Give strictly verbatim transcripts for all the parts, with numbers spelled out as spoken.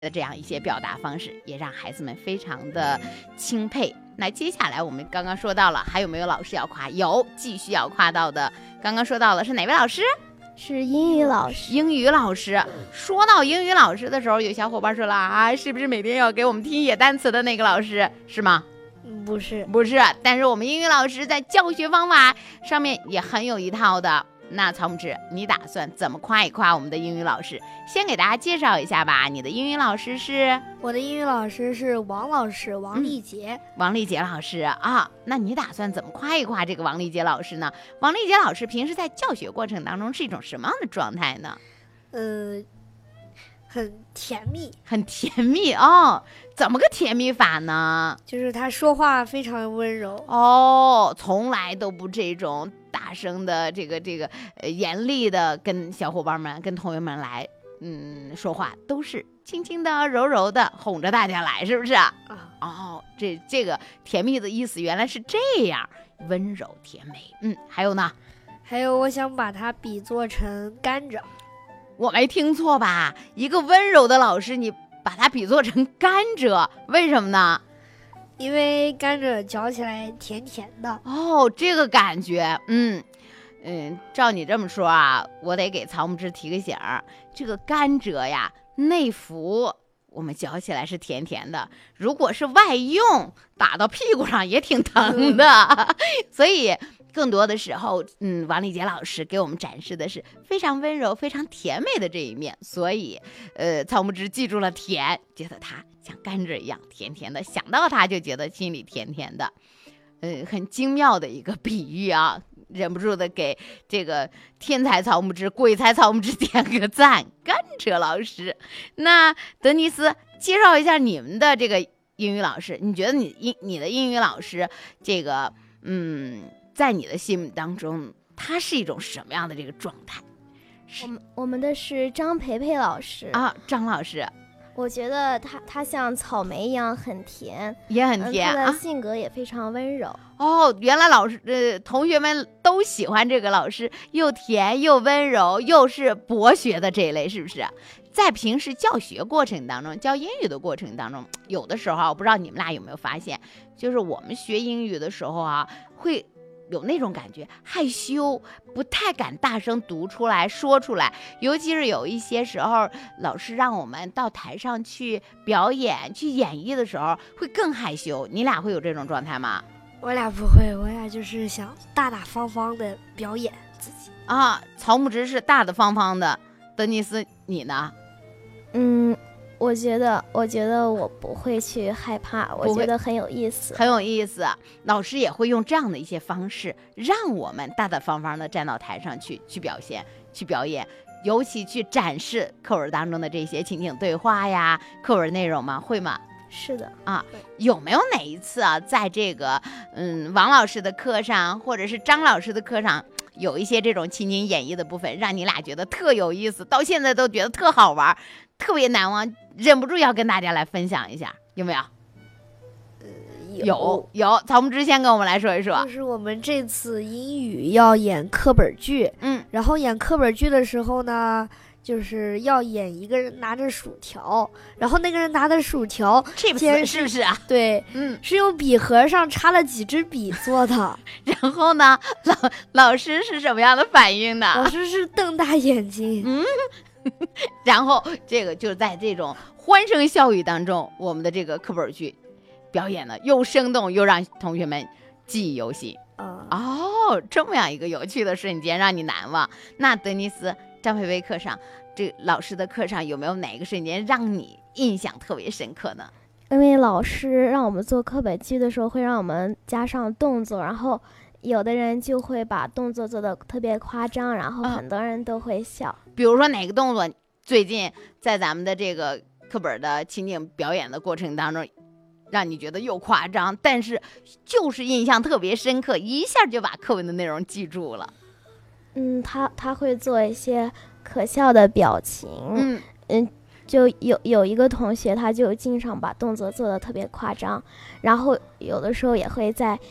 的这样一些表达方式，也让孩子们非常的钦佩。那接下来我们刚刚说到了，还有没有老师要夸？有，继续要夸到的。刚刚说到了是哪位老师？ 是英语老师。 英语老师。说到英语老师的时候，有小伙伴说了啊，是不是每天要给我们听野单词的那个老师？是吗？ 不是， 不是。但是我们英语老师在教学方法上面也很有一套的。那曹牧之，你打算怎么夸一夸我们的英语老师？先给大家介绍一下吧。你的英语老师是？ 我的英语老师是王老师，王丽杰。 嗯、王丽杰老师啊，那你打算怎么夸一夸这个王丽杰老师呢？王丽杰老师平时在教学过程当中是一种什么样的状态呢？ 呃，很甜蜜， 很甜蜜哦。怎么个甜蜜法呢？ 就是他说话非常温柔哦，从来都不这种大声的这个这个呃严厉的跟小伙伴们跟同学们来嗯说话，都是轻轻的柔柔的哄着大家来，是不是啊？哦，这这个甜蜜的意思原来是这样，温柔甜美。嗯，还有呢？ 还有我想把它比作成甘蔗。 我没听错吧？一个温柔的老师，你把它比作成甘蔗，为什么呢？ 因为甘蔗嚼起来甜甜的。 哦，这个感觉，嗯嗯，照你这么说啊，我得给曹牧之提个醒儿。这个甘蔗呀，内服我们嚼起来是甜甜的，如果是外用，打到屁股上也挺疼的。嗯、所以更多的时候，嗯，王丽杰老师给我们展示的是非常温柔、非常甜美的这一面。所以，呃，曹牧之记住了甜，觉得它像甘蔗一样甜甜的，想到它就觉得心里甜甜的。呃，很精妙的一个比喻啊，忍不住的给这个天才曹牧之、鬼才曹牧之点个赞。甘蔗老师，那德尼斯介绍一下你们的这个英语老师，你觉得你英你的英语老师这个，嗯，在你的心目当中，他是一种什么样的这个状态？ 我们我们的是张培培老师啊，张老师。 我觉得他他像草莓一样很甜， 也很甜、 嗯、他的性格也非常温柔、 啊、哦，原来老师呃同学们都喜欢这个老师，又甜又温柔，又是博学的这一类，是不是？在平时教学过程当中，教英语的过程当中，有的时候我不知道你们俩有没有发现，就是我们学英语的时候啊，会有那种感觉，害羞，不太敢大声读出来说出来，尤其是有一些时候老师让我们到台上去表演去演绎的时候，会更害羞。你俩会有这种状态吗？ 我俩不会，我俩就是想大大方方的表演自己啊。曹牧之是大大方方的，德尼斯你呢？ 嗯，我觉得，我觉得我不会去害怕，我觉得很有意思， 很有意思。老师也会用这样的一些方式，让我们大大方方的站到台上去，去表现，去表演，尤其去展示课文当中的这些情景对话呀，课文内容吗？会吗？ 是的啊，有没有哪一次啊，在这个嗯王老师的课上，或者是张老师的课上，有一些这种情景演绎的部分，让你俩觉得特有意思，到现在都觉得特好玩，特别难忘，忍不住要跟大家来分享一下，有没有？ 呃、 有有, 有曹牧之先跟我们来说一说。 就是我们这次英语要演课本剧， 嗯， 然后演课本剧的时候呢，就是要演一个人拿着薯条，然后那个人拿的薯条， 这是是不是啊？ 对， 嗯， 是用笔盒上插了几支笔做的。 然后呢，老老师是什么样的反应呢？ 老师是瞪大眼睛， 嗯。然后这个就在这种欢声笑语当中，我们的这个课本剧表演的又生动又让同学们记忆犹新。 嗯、 哦，这么样一个有趣的瞬间让你难忘。那德尼斯、张培培课上，这老师的课上有没有哪个瞬间让你印象特别深刻呢？ 因为老师让我们做课本剧的时候会让我们加上动作，然后有的人就会把动作做得特别夸张，然后很多人都会笑、 嗯、比如说哪个动作最近在咱们的这个课本的情景表演的过程当中让你觉得又夸张，但是就是印象特别深刻，一下就把课文的内容记住了？ 嗯，他他会做一些可笑的表情， 嗯嗯，就有有一个同学他就经常把动作做得特别夸张，然后有的时候也会在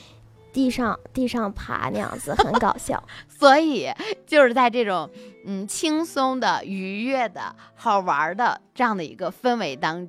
地上地上爬那样子，很搞笑。 所以就是在这种嗯轻松的、愉悦的、好玩的这样的一个氛围当